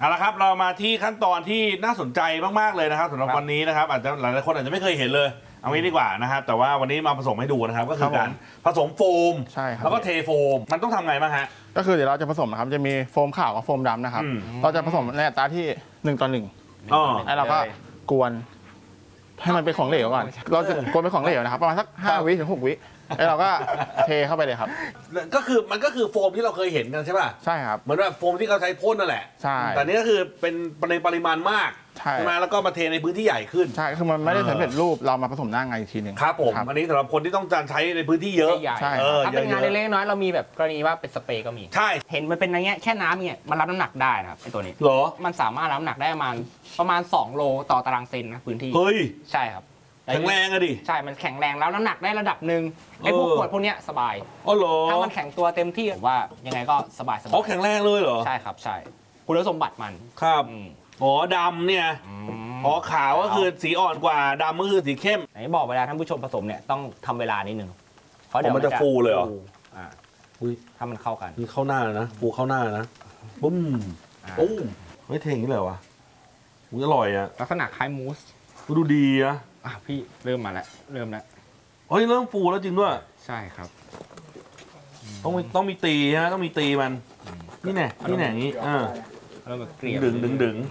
เอาละครับเรามาที่ขั้นตอนที่น่าสนใจมากๆเลยนะครับสำหรับวันนี้นะครับอาจจะหลายๆคนอาจจะไม่เคยเห็นเลยเอางี้ดีกว่านะครับแต่ว่าวันนี้มาผสมให้ดูนะครับก็คือการผสมโฟมใช่ครับแล้วก็เทโฟมมันต้องทำไงบ้างฮะก็คือเดี๋ยวเราจะผสมนะครับจะมีโฟมขาวกับโฟมดำนะครับเราจะผสมในอัตราที่1 ต่อ 1แล้วเราก็กวนให้มันเป็นของเหลวก่อนเราจะกวนเป็นของเหลวนะครับประมาณสัก5 วิถึง 6 วิแล้วเราก็เทเข้าไปเลยครับมันก็คือโฟมที่เราเคยเห็นกันใช่ป่ะใช่ครับเหมือนแบบโฟมที่เขาใช้พ่นนั่นแหละใช่แต่นี่ก็คือเป็นในปริมาณมากใช่ไหมแล้วก็มาเทในพื้นที่ใหญ่ขึ้นใช่คือมันไม่ได้สำเร็จรูปเรามาผสมหน้างานอีกทีหนึ่งครับผมอันนี้สำหรับคนที่ต้องการใช้ในพื้นที่เยอะใช่ถ้าเป็นงานเล็กๆน้อยเรามีแบบกรณีว่าเป็นสเปรย์ก็มีใช่เห็นมันเป็นอะไรเงี้ยแค่น้ำเนี่ยมันรับน้ำหนักได้นะครับไอ้ตัวนี้เหรอมันสามารถรับน้ำหนักได้ประมาณ2 โลต่อตารางเซนนะพื้นที่เฮ้ยใช่ครับแข็งแรงอะดิใช่มันแข็งแรงแล้วน้ำหนักได้ระดับหนึ่งไอ้พวกขวดพวกนี้สบายอ๋อเหรอถ้ามันแข็งตัวเต็มที่ผมว่ายังไงก็สบายอ๋อแข็งแรงเลยเหรอใช่ครับใช่คุณสมบัติมันครับอ๋อดำเนี่ยอ๋อขาวก็คือสีอ่อนกว่าดำก็คือสีเข้มไหนบอกเวลาท่านผู้ชมผสมเนี่ยต้องทำเวลานิดนึงเพราะเดี๋ยวมันจะฟูเลยเหรอถ้ามันเข้ากันนี่เข้าหน้านะฟูเข้าหน้านะปุ้มปุ้มไม่เทอย่างนี้เลยวะอร่อยอะลักษณะคล้ายมูสดูดีนะพี่เริ่มมาแล้วเริ่มแล้วเฮ้ยเริ่มฟูแล้วจริงด้วยใช่ครับต้องมีตีฮะต้องมีตีมันนี่แน่อย่างนี้เริ่มเกลี่ยดึง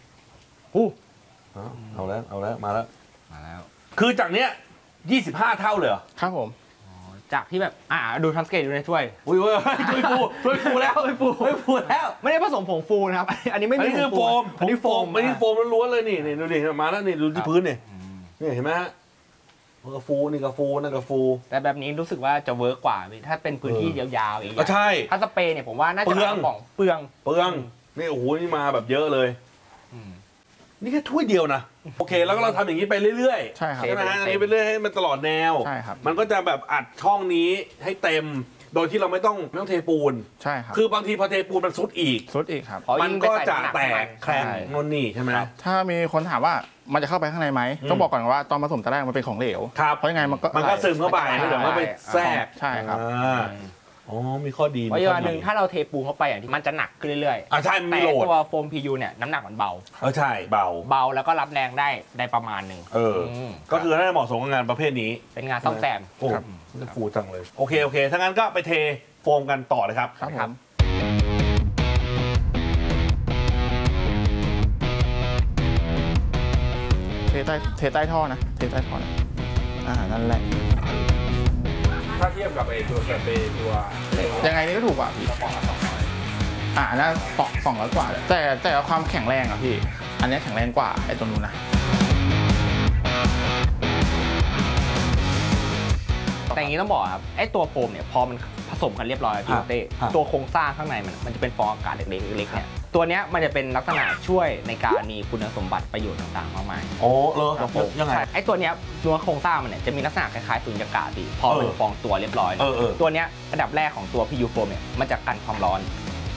เอาแล้วมาแล้วคือจากเนี้ย25 เท่าเลยเหรอครับผมจากที่แบบดูทันสเกตอยู่ในถ้วยอุ้ยถ้วยฟูแล้วไม่ได้ผสมผงฟูนะครับอันนี้ไม่มีโฟมอันนี้โฟมล้วนๆเลยนี่ดูดิมาแล้วนี่ดูที่พื้นนี่เห็นไหมฮะมันก็ฟูนี่ก็ฟูนั่นก็ฟูแต่แบบนี้รู้สึกว่าจะเวิร์กกว่าถ้าเป็นพื้นที่ยาวๆอย่างใช่ถ้าสเปรย์เนี่ยผมว่าน่าจะเปลืองนี่โอ้โหนี่มาแบบเยอะเลยนี่แค่ถ้วยเดียวนะโอเคแล้วก็เราทำอย่างนี้ไปเรื่อยๆใช่ครับใช่ไหมอันนี้ไปเรื่อยให้มันตลอดแนวใช่ครับมันก็จะแบบอัดช่องนี้ให้เต็มโดยที่เราไม่ต้องเทปูนใช่ครับคือบางทีพอเทปูนมันซุดอีกครับมันก็จะแตกแคลงนนนี่ใช่ไหมถ้ามีคนถามว่ามันจะเข้าไปข้างในไหมต้องบอกก่อนว่าตอนผสมตอนแรกมันเป็นของเหลวเพราะยังไงมันก็ซึมเข้าไปแล้วเดี๋ยวมันไปแทรกใช่ครับอ๋อมีข้อดีเพราะอย่างหนึ่งถ้าเราเทปูนเข้าไปอย่างที่มันจะหนักขึ้นเรื่อยๆใช่แต่ตัวโฟม PU เนี่ยน้ำหนักมันเบาใช่เบาแล้วก็รับแรงได้ประมาณหนึ่งก็คือน่าจะเหมาะสมกับงานประเภทนี้เป็นงานซ่อมแซมครับฟูจังเลยโอเคถ้างั้นก็ไปเทโฟมกันต่อเลยครับเทใต้ท่อนะนั่นแหละถ้าเทียบกับไอ้ตัวสเปรย์ตัวยังไงนี่ก็ถูกกว่าพี่น่า200 กว่าแต่ความแข็งแรงอ่ะพี่อันนี้แข็งแรงกว่าไอ้ตัวนู้นนะแต่อย่างนี้ต้องบอกครับไอ้ตัวโฟมเนี่ยพอมันผสมกันเรียบร้อยพี่เต้ตัวโครงสร้างข้างในมันจะเป็นฟองอากาศเล็กๆเนี่ยตัวนี้มันจะเป็นลักษณะช่วยในการมีคุณสมบัติประโยชน์ต่างๆมากมายโอ้เหรอยังไงไอ้ตัวนี้ตัวโครงสร้างมันเนี่ยจะมีลักษณะคล้ายๆสุญญากาศดีพอมันฟองตัวเรียบร้อยตัวนี้ระดับแรกของตัว PU โฟมเนี่ยมันจะกันความร้อน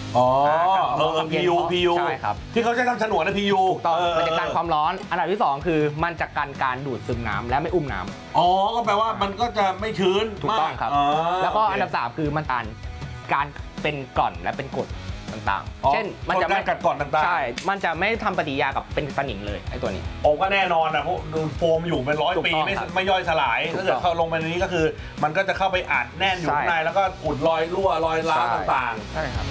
PU ใช่ครับที่เขาใช้ทำฉนวนนะ PU ต้องมันจะกันความร้อนอันดับที่2คือมันจะกันการดูดซึมน้ำและไม่อุ้มน้ำก็แปลว่ามันก็จะไม่ชื้นถูกต้องครับแล้วก็อันดับ3คือมันการเป็นกร่อนและเป็นกรดต่างๆเช่นมันจะไม่กัดก่อนต่างๆใช่มันจะไม่ทำปฏิกิริยากับเป็นสนิมเลยไอ้ตัวนี้ก็แน่นอนนะเพราะดูโฟมอยู่เป็น100 ปีไม่ย่อยสลายถ้าเกิดเข้าลงไปในนี้ก็คือมันก็จะเข้าไปอัดแน่นอยู่ข้างในแล้วก็อุดรอยรั่วรอยร้าวต่างๆใช่ครับ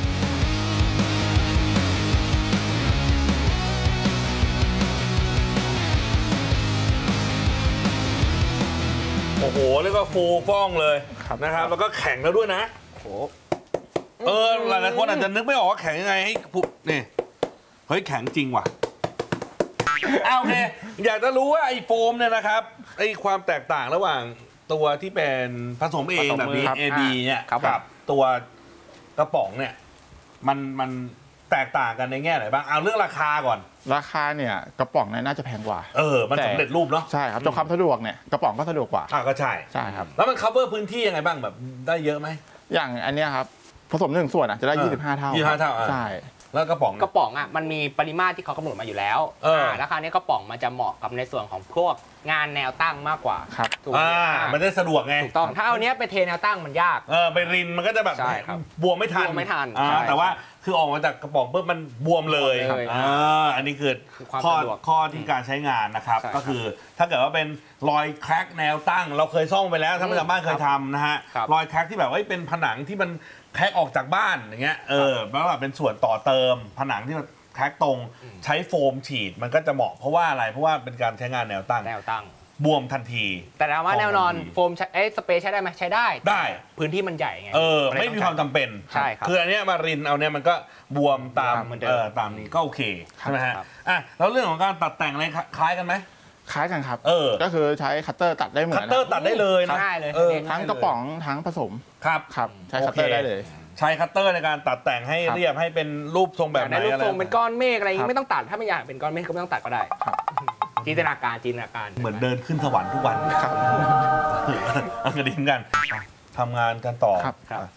โอ้โหเรียกว่าฟูฟ่องเลยนะครับแล้วก็แข็งแล้วด้วยนะหลายๆคนอาจจะนึกไม่ออกว่าแข็งยังไงให้ปุ๊บนี่เฮ้ยแข็งจริงว่ะโอเคอยากจะรู้ว่าไอ้โฟมเนี่ยนะครับไอ้ความแตกต่างระหว่างตัวที่เป็นผสมเองแบบนี้ AB เนี่ยกับตัวกระป๋องเนี่ยมันแตกต่างกันในแง่ไหนบ้างเอาเรื่องราคาก่อนราคาเนี่ยกระป๋องเนี่ยน่าจะแพงกว่ามันสำเร็จรูปเนาะใช่ครับแต่ความสะดวกเนี่ยกระป๋องก็สะดวกกว่าก็ใช่ครับแล้วมัน cover พื้นที่ยังไงบ้างแบบได้เยอะไหมอย่างอันเนี้ยครับผสม1 ส่วนจะได้25 เท่าใช่ใแล้วกระป๋องกระป๋องอ่ะมันมีปริมาตรที่เขากำหนดมาอยู่แล้ว แล้วคราวนี้กระป๋องมันจะเหมาะกับในส่วนของพวกงานแนวตั้งมากกว่าครับถูกไหมมันได้สะดวกไงถูกต้องถ้าเอาเนี้ยไปเทแนวตั้งมันยากไปรินมันก็จะแบบใช่ครับบวมไม่ทันบวมไม่ทันใช่แต่ว่าคือออกมาจากกระป๋องปุ๊บมันบวมเลยบวมเลยอันนี้คือความข้อสะดวกข้อที่การใช้งานนะครับใช่ครับก็คือถ้าเกิดว่าเป็นรอยแคร็กแนวตั้ง เราเคยซ่อมไปแล้วถ้าไม่จากบ้านเคยทำนะฮะครับรอยแคร็กที่แบบว่าเป็นผนังที่มันแคร็กออกจากบ้านอย่างเงี้ยแล้วแบบเป็นส่วนต่อเติมผนังที่มันแคร็กตรงใช้โฟมฉีดมันก็จะเหมาะเพราะว่าอะไรเพราะว่าเป็นการใช้งานแนวตั้งแนวตั้งบวมทันทีแต่ถามว่าแนวนอนทันทีโฟมสเปรย์ใช้ได้ไหมใช้ได้ได้พื้นที่มันใหญ่ไงไม่มีความจำเป็นใช่ครับคืออันเนี้ยมารินเอาเนี่ยมันก็บวมตามเหมือนเดิมตามนี้ก็โอเคใช่ไหมฮะครับแล้วเรื่องของการตัดแต่งอะไรคล้ายกันไหมคล้ายกันครับเออก็คือใช้คัตเตอร์ตัดได้เหมือคัตนเตอร์ตัดได้เลยนะง่ายเลยทั้งกระป๋องทั้งผสมครับครับใช้คัตเตอร์ได้เลยใช้คัตเตอร์ในการตัดแต่งให้ครับเรียบให้เป็นรูปทรงแบบไหนในรูปอะไรทรงเป็นก้อนเมฆอะไรอย่างครังี้บไม่ต้องตัดถ้าไม่อยากเป็นก้อนเมฆก็ไม่ต้องตัดก็ได้ครับจินตนาการเหมือนเดินขึ้นสวรรค์ทุกวันครับกระดิ่งกันทำงานกันต่อครับครับ